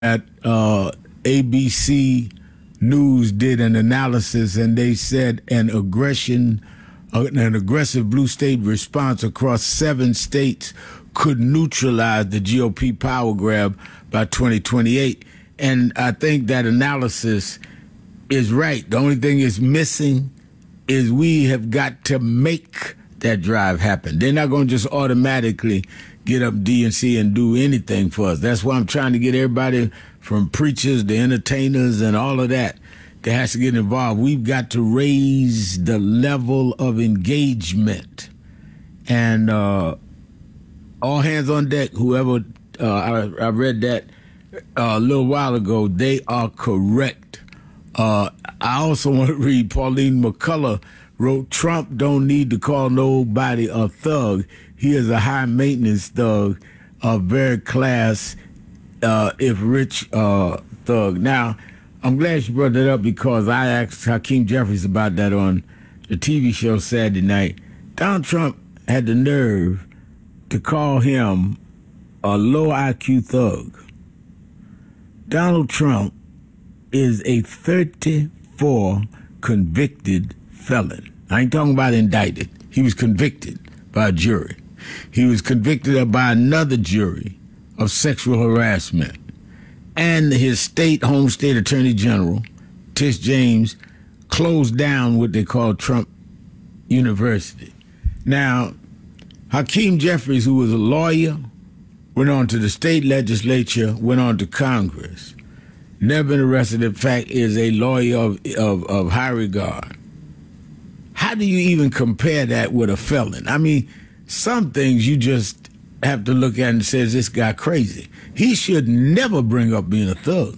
that ABC News did an analysis, and they said an aggressive blue state response across 7 states could neutralize the GOP power grab by 2028. And I think that analysis is right. The only thing is missing is we have got to make that drive happen. They're not going to just automatically get up DNC and do anything for us. That's why I'm trying to get everybody from preachers to entertainers and all of that has to get involved. We've got to raise the level of engagement. And all hands on deck, whoever, I read that a little while ago, they are correct. I also want to read Pauline McCullough wrote, Trump don't need to call nobody a thug. He is a high-maintenance thug, a very class, if rich thug. Now, I'm glad you brought that up because I asked Hakeem Jeffries about that on the TV show Saturday night. Donald Trump had the nerve to call him a low IQ thug. Donald Trump is a 34 convicted felon. I ain't talking about indicted. He was convicted by a jury. He was convicted by another jury of sexual harassment. And his home state attorney general, Tish James, closed down what they call Trump University. Now, Hakeem Jeffries, who was a lawyer, went on to the state legislature, went on to Congress. Never been arrested, in fact, is a lawyer of high regard. How do you even compare that with a felon? I mean, some things you just have to look at and say, this guy crazy. He should never bring up being a thug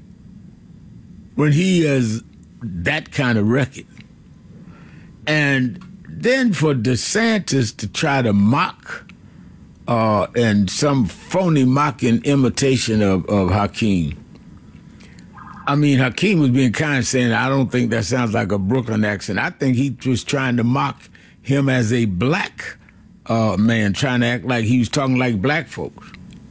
when he has that kind of record. And then for DeSantis to try to mock and some phony mocking imitation of Hakeem. I mean, Hakeem was being kind, saying, I don't think that sounds like a Brooklyn accent. I think he was trying to mock him as a black man, trying to act like he was talking like black folks.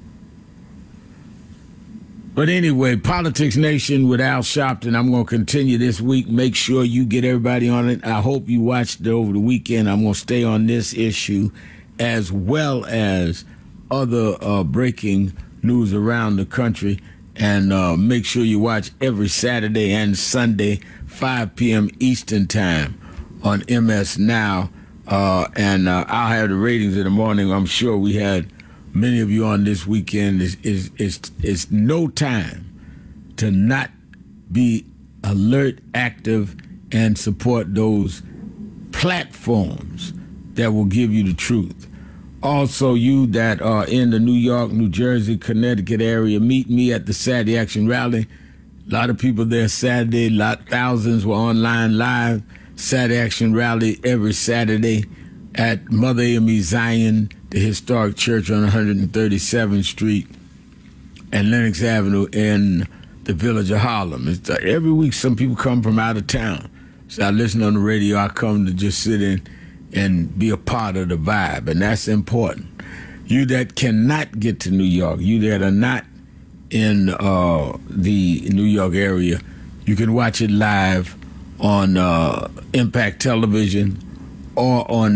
But anyway, Politics Nation with Al Sharpton, I'm going to continue this week. Make sure you get everybody on it. I hope you watched it over the weekend. I'm going to stay on this issue as well as other breaking news around the country. And make sure you watch every Saturday and Sunday, 5 p.m. Eastern Time on MS Now. And I'll have the ratings in the morning. I'm sure we had many of you on this weekend. It's no time to not be alert, active, and support those platforms that will give you the truth. Also, you that are in the New York, New Jersey, Connecticut area, meet me at the Saturday Action Rally. A lot of people there Saturday. Thousands were online live. Saturday Action Rally every Saturday at Mother AME Zion, the historic church on 137th Street and Lenox Avenue in the village of Harlem. Every week some people come from out of town. So I listen on the radio. I come to just sit in and be a part of the vibe, and that's important. You that cannot get to New York, you that are not in the New York area, you can watch it live on Impact Television or on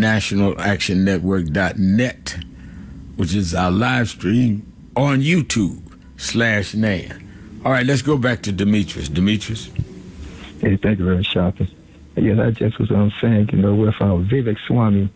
nationalactionnetwork.net, which is our live stream on YouTube/NAN. All right, let's go back to Demetrius. Demetrius? Hey, thank you very much, Sharpton. Yes, I just was saying, with Vivek Swamy,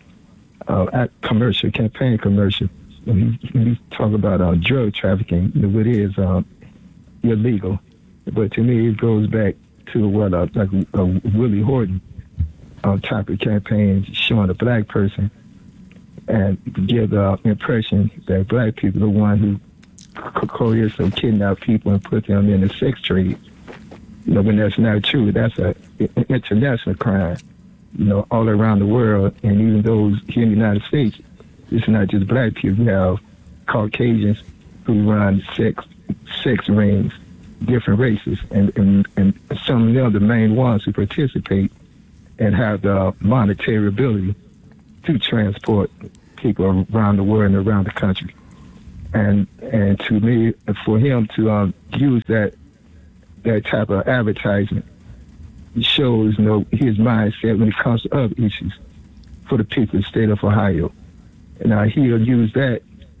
campaign commercial, when he talk about drug trafficking, what is illegal. But to me, it goes back to what like Willie Horton type of campaigns showing a black person and give the impression that black people are the one who coerce or kidnap people and put them in the sex trade. When that's not true, that's an international crime, all around the world. And even those here in the United States, it's not just black people. We have Caucasians who run sex rings, different races, and some of them are the main ones who participate and have the monetary ability to transport people around the world and around the country. and to me, for him to use that type of advertisement shows, his mindset when it comes to other issues for the people of the state of Ohio. And he'll use that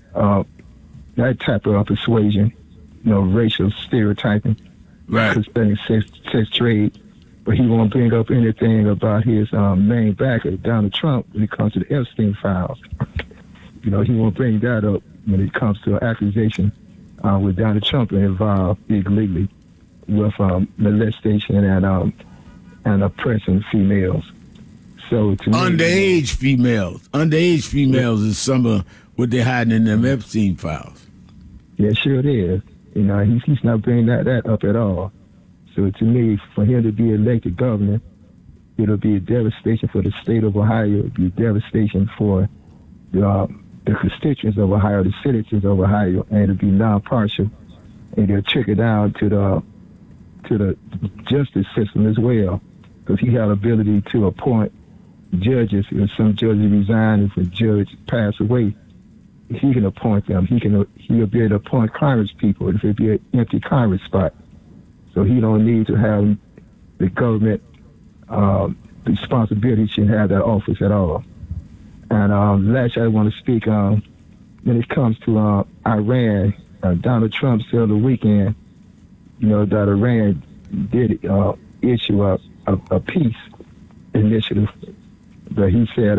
type of persuasion, racial stereotyping, right, concerning sex trade, but he won't bring up anything about his main backer, Donald Trump, when it comes to the Epstein files. He won't bring that up when it comes to an accusation with Donald Trump involved illegally with molestation and oppressing females. So to underage females is some of what they're hiding in them Epstein files. Yeah, sure it is. He's not bringing that up at all. So to me, for him to be elected governor, it'll be a devastation for the state of Ohio. It'll be a devastation for the constituents of Ohio, the citizens of Ohio, and it'll be non-partial. And it'll trickle down to the justice system as well, because he had ability to appoint judges. If some judges resign, if a judge pass away, he can appoint them. He'll be able to appoint Congress people if it be an empty Congress spot. So he don't need to have the government responsibility. He shouldn't have that office at all. And lastly, I want to speak when it comes to Iran. Donald Trump said over the weekend, that Iran did issue a peace initiative, but he said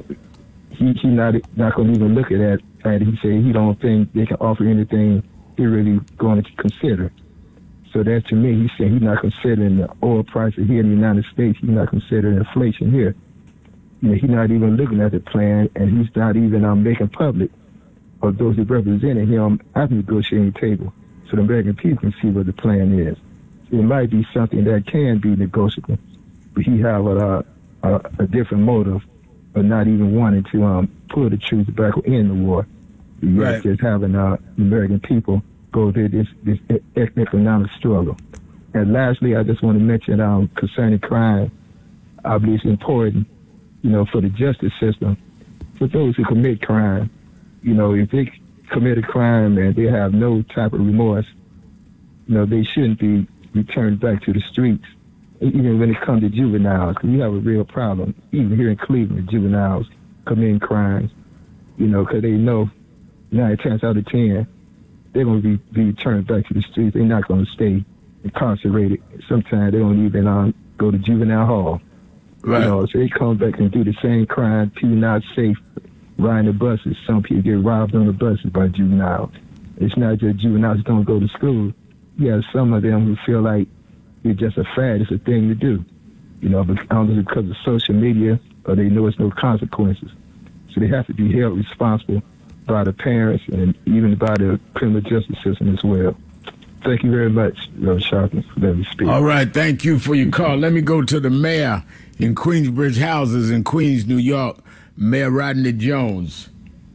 he's not going to even look at that. And he said he don't think they can offer anything he really going to consider. So that, to me, he said he's not considering the oil prices here in the United States. He's not considering inflation here. He's not even looking at the plan, and he's not even making public of those who represented him at the negotiating table, so the American people can see what the plan is. It might be something that can be negotiable, but he have a different motive of not even wanting to pull the troops back in the war. Right. Just having the American people go through this economic struggle. And lastly, I just want to mention concerning crime. I believe it's important, for the justice system, for those who commit crime. If they commit a crime and they have no type of remorse, they shouldn't be returned back to the streets. Even when it comes to juveniles, we have a real problem, even here in Cleveland, juveniles committing crimes, because they know 9 times out of 10, they're going to be returned back to the streets. They're not going to stay incarcerated. Sometimes they don't even go to juvenile hall. Right. So they come back and do the same crime. People not safe riding the buses. Some people get robbed on the buses by juveniles. It's not just juveniles don't go to school. You have some of them who feel like it's just a fad. It's a thing to do. But I don't know because of social media or they know it's no consequences. So they have to be held responsible by the parents and even by the criminal justice system as well. Thank you very much, Reverend Sharpton, for letting me speak. All right, thank you for your call. Let me go to the mayor in Queensbridge Houses in Queens, New York, Mayor Rodney Jones.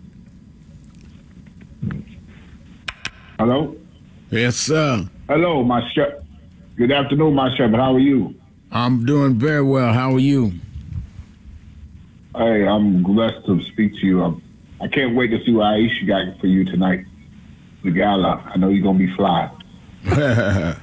Hello? Yes, sir. Hello, my shepherd. Good afternoon, my shepherd. How are you? I'm doing very well. How are you? Hey, I'm blessed to speak to you. I can't wait to see what Aisha got for you tonight. The gala. I know you're going to be fly. But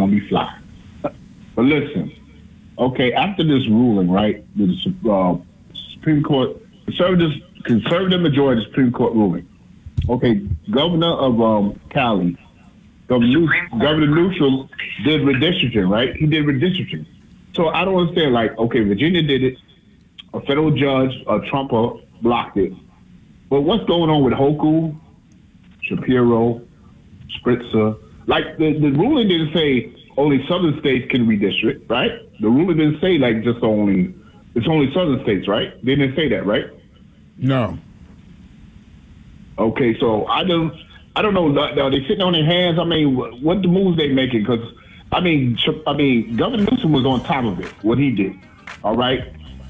listen, okay, after this ruling, right, the Supreme Court, conservative majority Supreme Court ruling. Okay, Governor of Cali, Governor Newsom did redistricting, right? He did redistricting. So I don't understand, okay, Virginia did it, a federal judge, Trumper, blocked it. But what's going on with Hochul, Shapiro, Spritzer? The ruling didn't say only southern states can redistrict, right? The ruling didn't say it's only southern states, right? They didn't say that, right? No. Okay, so I don't know. Are they sitting on their hands? I mean, what the moves they making? Because Governor Newsom was on top of it. What he did, all right.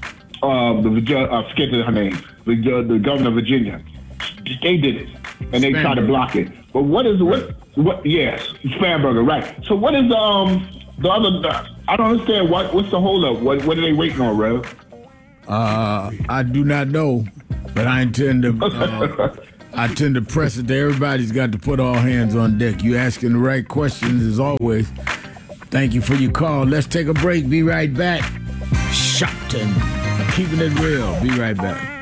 Forget her name. The governor of Virginia, they did it, and they tried to block it. But what? Yes, Spanberger, right? So what is the other? I don't understand. What's the holdup? What are they waiting on, Rev? I do not know, but I intend to I tend to press it to everybody's got to put all hands on deck. You asking the right questions as always. Thank you for your call. Let's take a break. Be right back. Shopton. Keeping it real. Be right back.